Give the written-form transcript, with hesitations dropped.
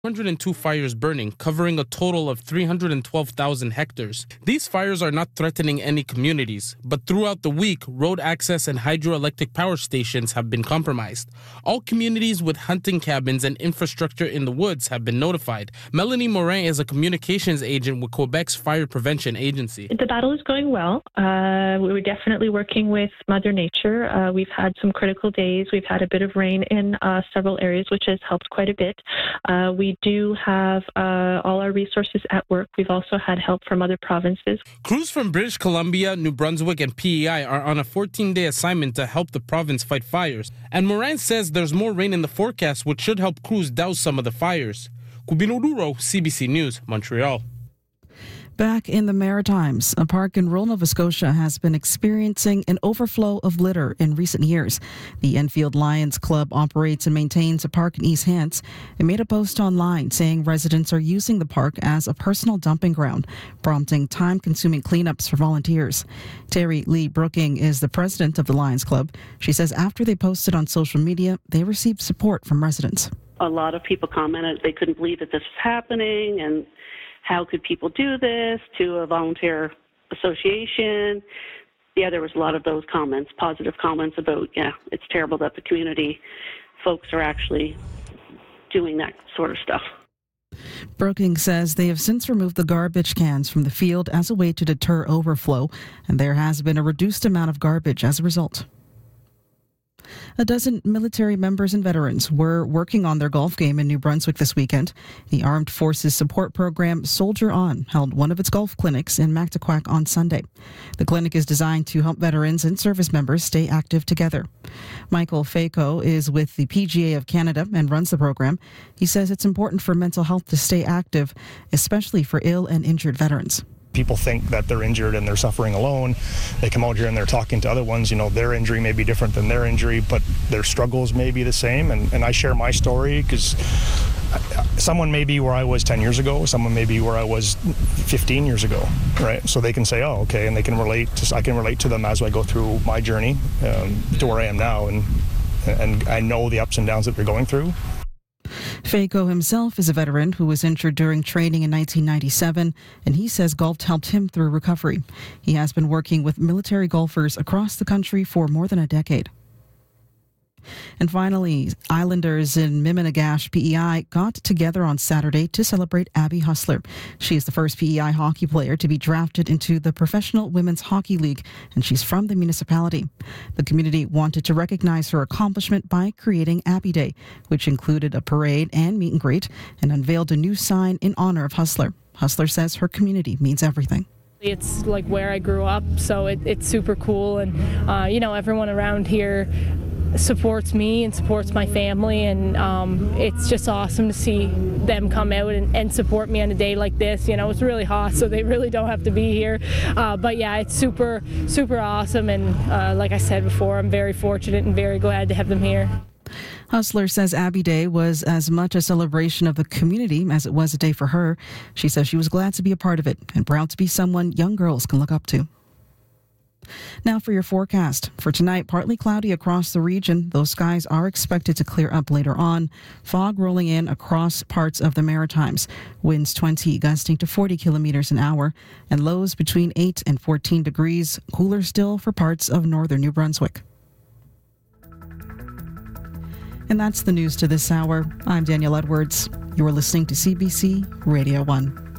202 fires burning, covering a total of 312,000 hectares. These fires are not threatening any communities, but throughout the week, road access and hydroelectric power stations have been compromised. All communities with hunting cabins and infrastructure in the woods have been notified. Melanie Morin is a communications agent with Quebec's Fire Prevention Agency. The battle is going well. We're definitely working with Mother Nature. We've had some critical days. We've had a bit of rain in several areas, which has helped quite a bit. We do have all our resources at work. We've also had help from other provinces. Crews from British Columbia, New Brunswick, and PEI are on a 14-day assignment to help the province fight fires. And Moran says there's more rain in the forecast, which should help crews douse some of the fires. Cubino Duro, CBC News, Montreal. Back in the Maritimes, a park in rural Nova Scotia has been experiencing an overflow of litter in recent years. The Enfield Lions Club operates and maintains a park in East Hants. It made a post online saying residents are using the park as a personal dumping ground, prompting time-consuming cleanups for volunteers. Terry Lee Brooking is the president of the Lions Club. She says after they posted on social media, they received support from residents. A lot of people commented they couldn't believe that this was happening, and how could people do this to a volunteer association? Yeah, there was a lot of those comments, positive comments about, it's terrible that the community folks are actually doing that sort of stuff. Brooking says they have since removed the garbage cans from the field as a way to deter overflow, and there has been a reduced amount of garbage as a result. A dozen military members and veterans were working on their golf game in New Brunswick this weekend. The Armed Forces Support Program Soldier On held one of its golf clinics in Mactaquac on Sunday. The clinic is designed to help veterans and service members stay active together. Michael Faco is with the PGA of Canada and runs the program. He says it's important for mental health to stay active, especially for ill and injured veterans. People think that they're injured and they're suffering alone. They come out here and they're talking to other ones. Their injury may be different than their injury, but their struggles may be the same. And I share my story because someone may be where I was 10 years ago. Someone may be where I was 15 years ago, right? So they can say, oh, okay, and they can relate. I can relate to them as I go through my journey to where I am now. And I know the ups and downs that they're going through. Faco himself is a veteran who was injured during training in 1997, and he says golf helped him through recovery. He has been working with military golfers across the country for more than a decade. And finally, Islanders in Miminegash PEI got together on Saturday to celebrate Abby Hustler. She is the first PEI hockey player to be drafted into the Professional Women's Hockey League, and she's from the municipality. The community wanted to recognize her accomplishment by creating Abby Day, which included a parade and meet and greet, and unveiled a new sign in honor of Hustler. Hustler says her community means everything. It's like where I grew up, so it's super cool, and everyone around here supports me and supports my family, and it's just awesome to see them come out and support me on a day like this. It's really hot, so they really don't have to be here, but yeah, it's super awesome, and like I said before, I'm very fortunate and very glad to have them here. Hustler says Abby Day was as much a celebration of the community as it was a day for her. She says she was glad to be a part of it and proud to be someone young girls can look up to. Now for your forecast. For tonight, partly cloudy across the region. Those skies are expected to clear up later on. Fog rolling in across parts of the Maritimes. Winds 20 gusting to 40 kilometers an hour. And lows between 8 and 14 degrees. Cooler still for parts of northern New Brunswick. And that's the news to this hour. I'm Danielle Edwards. You are listening to CBC Radio 1.